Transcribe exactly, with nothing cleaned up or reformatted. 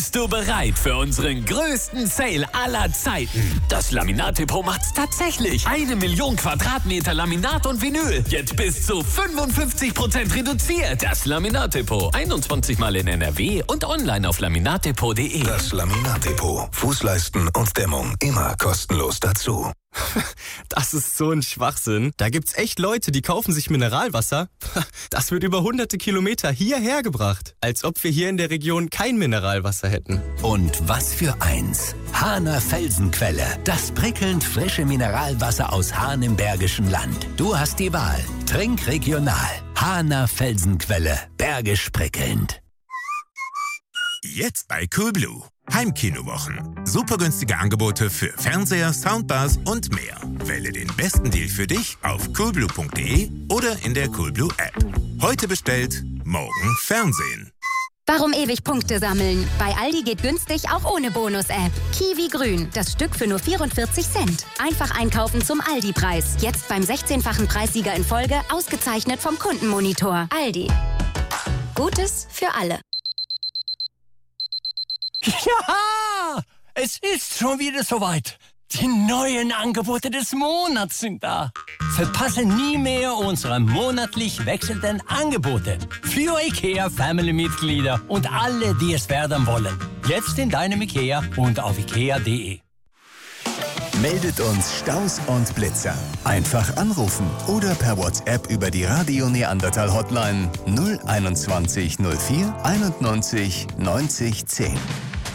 Bist du bereit für unseren größten Sale aller Zeiten? Das Laminat-Depot macht's tatsächlich. Eine Million Quadratmeter Laminat und Vinyl. Jetzt bis zu fünfundfünfzig Prozent reduziert. Das Laminat-Depot. einundzwanzig Mal in N R W und online auf laminatdepot punkt de. Das Laminat-Depot. Fußleisten und Dämmung immer kostenlos dazu. Das ist so ein Schwachsinn. Da gibt's echt Leute, die kaufen sich Mineralwasser. Das wird über hunderte Kilometer hierher gebracht. Als ob wir hier in der Region kein Mineralwasser hätten. Und was für eins. Hahner Felsenquelle. Das prickelnd frische Mineralwasser aus Hahn im Bergischen Land. Du hast die Wahl. Trink regional. Hahner Felsenquelle. Bergisch prickelnd. Jetzt bei Coolblue. Heimkinowochen. Super günstige Angebote für Fernseher, Soundbars und mehr. Wähle den besten Deal für dich auf coolblue punkt de oder in der Coolblue App. Heute bestellt, morgen Fernsehen. Warum ewig Punkte sammeln? Bei Aldi geht günstig auch ohne Bonus-App. Kiwi Grün, das Stück für nur vierundvierzig Cent. Einfach einkaufen zum Aldi-Preis. Jetzt beim sechzehnfachen Preissieger in Folge, ausgezeichnet vom Kundenmonitor. Aldi. Gutes für alle. Ja, es ist schon wieder soweit. Die neuen Angebote des Monats sind da. Verpasse nie mehr unsere monatlich wechselnden Angebote für IKEA-Family-Mitglieder und alle, die es werden wollen. Jetzt in deinem IKEA und auf ikea punkt de. Meldet uns Staus und Blitzer. Einfach anrufen oder per WhatsApp über die Radio Neandertal Hotline null einundzwanzig null vier einundneunzig neunzig zehn.